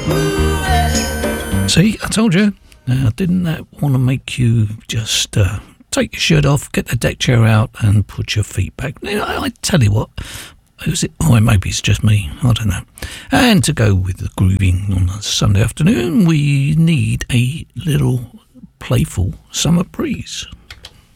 See, I told you. Didn't that want to make you just take your shirt off, get the deck chair out, and put your feet back? I tell you what. Is it? Oh, maybe it's just me. I don't know. And to go with the grooving on a Sunday afternoon, we need a little playful summer breeze.